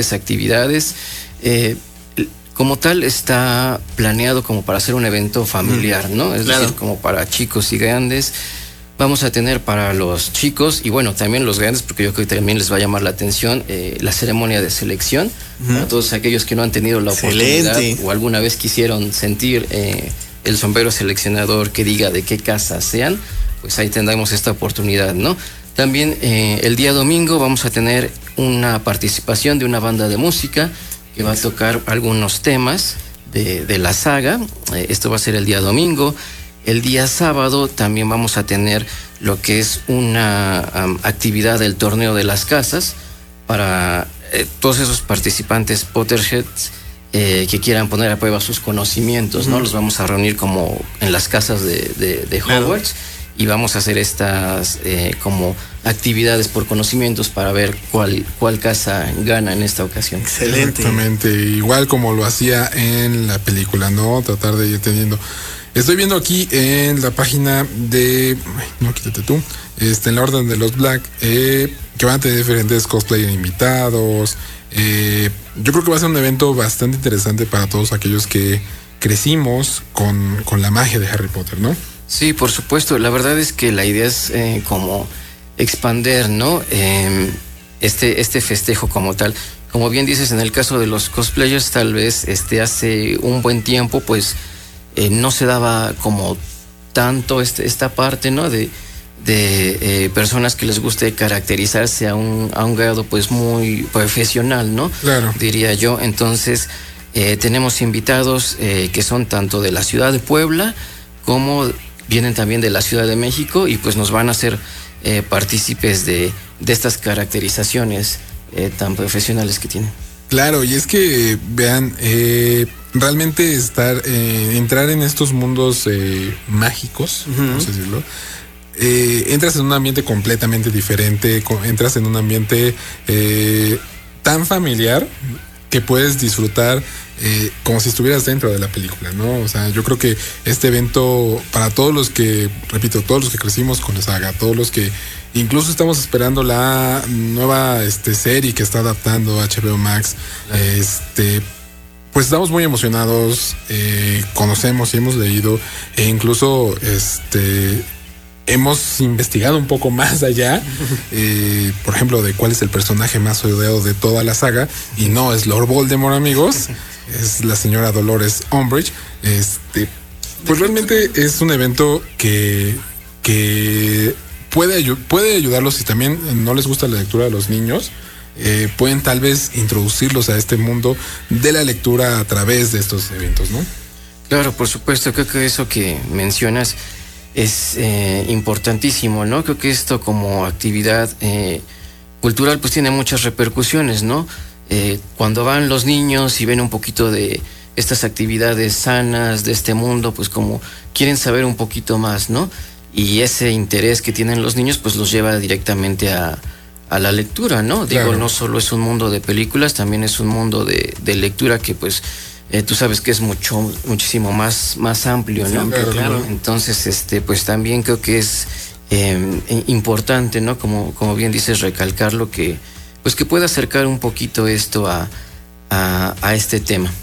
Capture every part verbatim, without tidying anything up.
diferentes actividades. Eh, como tal está planeado como para hacer un evento familiar, ¿no? Es claro. decir, como para chicos y grandes. Vamos a tener para los chicos y bueno, también los grandes, porque yo creo que también les va a llamar la atención eh, la ceremonia de selección. Uh-huh. Para todos aquellos que no han tenido la oportunidad Excelente. o alguna vez quisieron sentir eh, el sombrero seleccionador que diga de qué casa sean, pues ahí tendremos esta oportunidad, ¿no? También eh, el día domingo vamos a tener una participación de una banda de música que va a tocar algunos temas de, de la saga. Eh, esto va a ser el día domingo. El día sábado también vamos a tener lo que es una um, actividad del torneo de las casas para eh, todos esos participantes Potterheads eh, que quieran poner a prueba sus conocimientos, ¿no? Uh-huh. Los vamos a reunir como en las casas de, de, de Hogwarts. Claro. Y vamos a hacer estas eh, como actividades por conocimientos para ver cuál, cuál casa gana en esta ocasión. Excelente. Exactamente, igual como lo hacía en la película, ¿no? Tratar de ir teniendo. Estoy viendo aquí en la página de... No, quítate tú. Este, en la orden de los Black, eh, que van a tener diferentes cosplayers invitados. Eh, yo creo que va a ser un evento bastante interesante para todos aquellos que crecimos con, con la magia de Harry Potter, ¿no? Sí, por supuesto. La verdad es que la idea es eh, como expander, ¿no? Eh, este, este festejo como tal. Como bien dices, en el caso de los cosplayers, tal vez este, hace un buen tiempo, pues eh, no se daba como tanto este, esta parte, ¿no? De, de eh, personas que les guste caracterizarse a un, a un grado pues muy profesional, ¿no? Claro. Diría yo. Entonces, eh, tenemos invitados eh, que son tanto de la ciudad de Puebla como vienen también de la Ciudad de México y pues nos van a hacer eh, partícipes de, de estas caracterizaciones eh, tan profesionales que tienen. Claro, y es que vean, eh, realmente estar, eh, entrar en estos mundos eh, mágicos, uh-huh. vamos a decirlo, eh, entras en un ambiente completamente diferente, entras en un ambiente eh, tan familiar que puedes disfrutar eh, como si estuvieras dentro de la película, ¿no? O sea, yo creo que este evento, para todos los que, repito, todos los que crecimos con la saga, todos los que incluso estamos esperando la nueva este, serie que está adaptando H B O Max, claro. este, pues estamos muy emocionados, eh, conocemos y hemos leído, e incluso este... hemos investigado un poco más allá, eh, por ejemplo, de cuál es el personaje más odiado de toda la saga, y no es Lord Voldemort, amigos, es la señora Dolores Umbridge. Este, pues realmente es un evento que, que puede, puede ayudarlos, si también no les gusta la lectura de los niños, eh, pueden tal vez introducirlos a este mundo de la lectura a través de estos eventos, ¿no? Claro, por supuesto, creo que eso que mencionas es eh, importantísimo, ¿no? Creo que esto como actividad eh, cultural pues tiene muchas repercusiones, ¿no? Eh, cuando van los niños y ven un poquito de estas actividades sanas de este mundo, pues como quieren saber un poquito más, ¿no? Y ese interés que tienen los niños pues los lleva directamente a, a la lectura, ¿no? Claro. Digo, no solo es un mundo de películas, también es un mundo de, de lectura que pues Eh, tú sabes que es mucho, muchísimo más, más amplio, ¿no? Sí, claro, claro. Entonces, este, pues también creo que es eh, importante, ¿no? Como, como bien dices, recalcarlo que, pues que pueda acercar un poquito esto a, a, a este tema.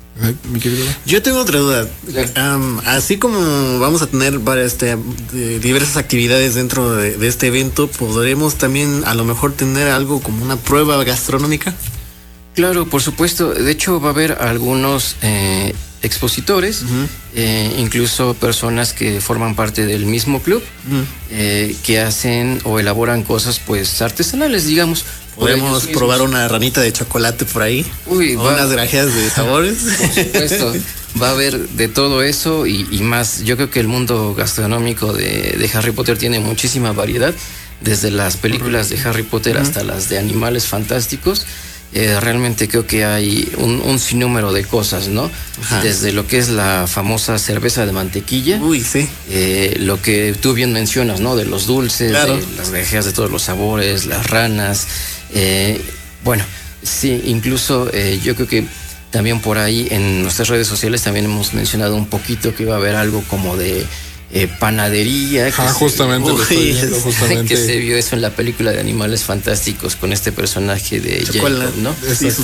¿Mi querido? Yo tengo otra duda. Um, así como vamos a tener varias, este, de diversas actividades dentro de, de este evento, ¿podremos también a lo mejor tener algo como una prueba gastronómica? Claro, por supuesto. De hecho, va a haber algunos eh, expositores, uh-huh. eh, incluso personas que forman parte del mismo club, uh-huh. eh, que hacen o elaboran cosas pues artesanales, digamos. ¿Podemos probar una ranita de chocolate por ahí? Uy, o va, unas grajeas de sabores. Por supuesto, va a haber de todo eso y, y más. Yo creo que el mundo gastronómico de, de Harry Potter tiene muchísima variedad, desde las películas de Harry Potter uh-huh. hasta las de Animales Fantásticos. Eh, realmente creo que hay un, un sinnúmero de cosas, ¿no? Ajá. Desde lo que es la famosa cerveza de mantequilla. Uy, sí. Eh, lo que tú bien mencionas, ¿no? De los dulces, claro. de las grajeas de todos los sabores, las ranas. Eh, bueno, sí, incluso eh, yo creo que también por ahí en nuestras redes sociales también hemos mencionado un poquito que iba a haber algo como de Eh, panadería. Ah, justamente, se, lo estoy viendo, justamente. Que se vio eso en la película de Animales Fantásticos con este personaje de Jacob, ¿no? Sí,